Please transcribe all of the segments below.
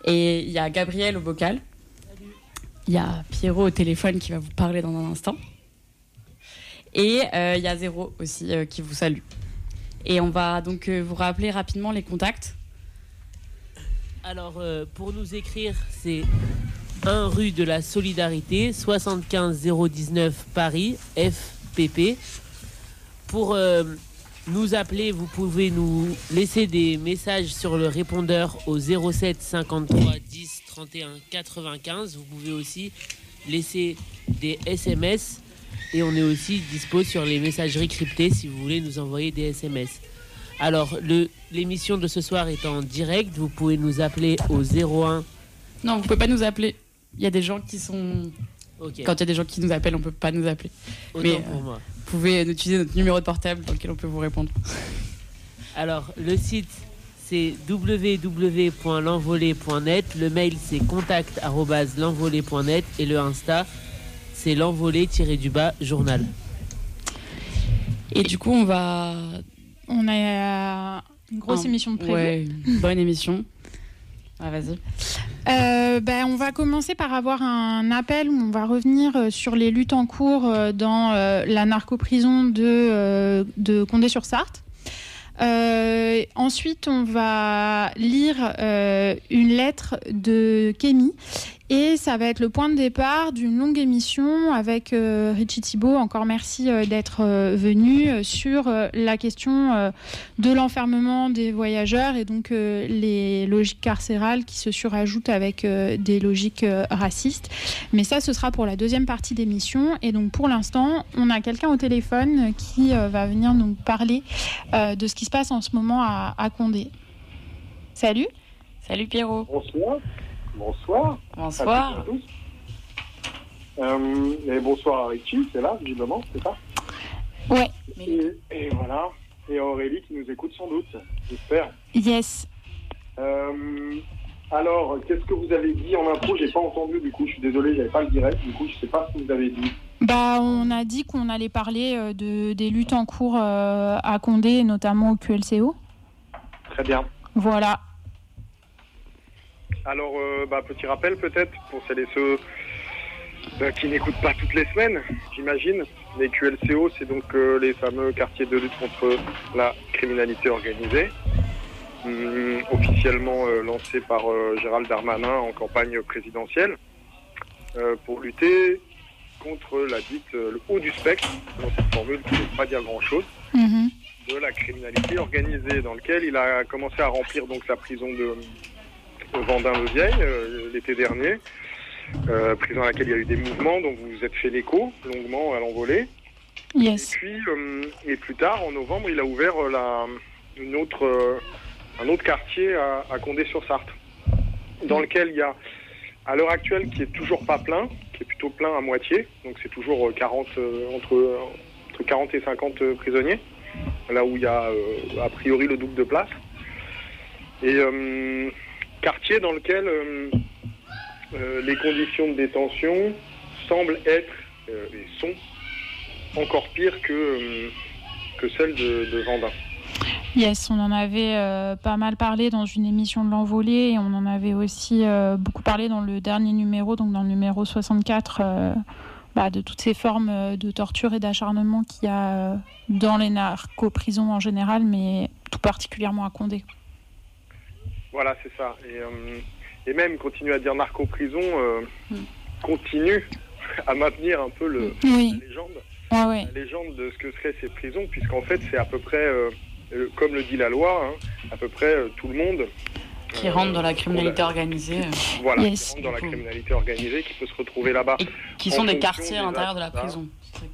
Et il y a Gabriel au bocal. Il y a Pierrot au téléphone qui va vous parler dans un instant. Et il y a Zéro aussi qui vous salue. Et on va donc vous rappeler rapidement les contacts. Alors, pour nous écrire, c'est 1 rue de la Solidarité, 75 019 Paris, FPP. Pour nous appeler, vous pouvez nous laisser des messages sur le répondeur au 07 53 10 31 95. Vous pouvez aussi laisser des SMS et on est aussi dispo sur les messageries cryptées si vous voulez nous envoyer des SMS. Alors, l'émission de ce soir est en direct. Vous pouvez nous appeler au 01. Non, vous pouvez pas nous appeler. Il y a des gens qui sont... Okay. Quand il y a des gens qui nous appellent, on peut pas nous appeler. Autant mais pour moi. Vous pouvez utiliser notre numéro de portable dans lequel on peut vous répondre. Alors, le site, c'est www.l'envolée.net. Le mail, c'est contact@l'envolée.net. Et le Insta, c'est l'envolée-journal. Et du coup, on a une grosse émission de prévue. Ouais, une bonne émission. Ah, vas-y. On va commencer par avoir un appel où on va revenir sur les luttes en cours dans la narco-prison de Condé-sur-Sarthe. Ensuite, on va lire une lettre de Kémy. Et ça va être le point de départ d'une longue émission avec Richie Thibault. Encore merci d'être venu sur la question de l'enfermement des voyageurs et donc les logiques carcérales qui se surajoutent avec des logiques racistes. Mais ça, ce sera pour la deuxième partie d'émission. Et donc pour l'instant, on a quelqu'un au téléphone qui va venir nous parler de ce qui se passe en ce moment à Condé. Salut. Salut Pierrot. Bonsoir. Bonsoir. Bonsoir. À tous. Et bonsoir à Richie, c'est là, visiblement, c'est ça ? Ouais. Et voilà. Et Aurélie qui nous écoute sans doute, j'espère. Yes. Alors, qu'est-ce que vous avez dit en intro ? J'ai pas entendu, du coup, je suis désolé, j'avais pas le direct, du coup, je sais pas ce que vous avez dit. On a dit qu'on allait parler des luttes en cours à Condé, notamment au QLCO. Très bien. Voilà. Alors, petit rappel peut-être pour celles et ceux qui n'écoutent pas toutes les semaines, j'imagine. Les QLCO, c'est donc les fameux quartiers de lutte contre la criminalité organisée, officiellement lancés par Gérald Darmanin en campagne présidentielle, pour lutter contre la dite le haut du spectre, dans cette formule qui ne veut pas dire grand-chose, de la criminalité organisée, dans lequel il a commencé à remplir donc sa prison de Vendin-le-Vieil l'été dernier, prison à laquelle il y a eu des mouvements, donc vous vous êtes fait l'écho longuement à l'envolée. Yes. Et puis, et plus tard, en novembre, il a ouvert un autre quartier à Condé-sur-Sarthe, dans lequel il y a, à l'heure actuelle, qui est toujours pas plein, qui est plutôt plein à moitié, donc c'est toujours entre 40 et 50 prisonniers, là où il y a a priori le double de place. Et quartier dans lequel les conditions de détention semblent être et sont encore pires que celles de Vendin. Yes, on en avait pas mal parlé dans une émission de l'Envolée et on en avait aussi beaucoup parlé dans le dernier numéro, donc dans le numéro 64, de toutes ces formes de torture et d'acharnement qu'il y a dans les narco-prisons en général, mais tout particulièrement à Condé. Voilà, c'est ça. Et même continuer à dire narco-prison continue à maintenir un peu la légende. Ouais. La légende de ce que seraient ces prisons, puisqu'en fait, c'est à peu près, comme le dit la loi, à peu près tout le monde qui rentre dans la criminalité organisée. Voilà, qui rentre dans la criminalité organisée, qui peut se retrouver là-bas. Et qui sont des quartiers à l'intérieur de la prison.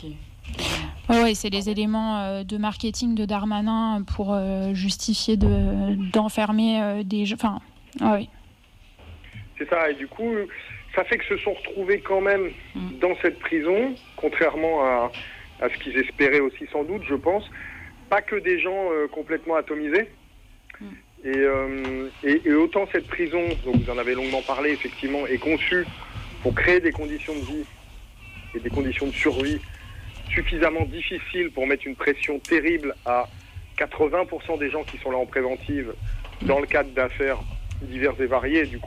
Oui, c'est les éléments de marketing de Darmanin pour justifier d'enfermer des gens. Enfin, oui. C'est ça, et du coup, ça fait que se sont retrouvés quand même dans cette prison, contrairement à ce qu'ils espéraient aussi sans doute, je pense, pas que des gens complètement atomisés. Et autant cette prison, donc vous en avez longuement parlé, effectivement, est conçue pour créer des conditions de vie et des conditions de survie suffisamment difficiles pour mettre une pression terrible à 80% des gens qui sont là en préventive dans le cadre d'affaires diverses et variées. Du coup,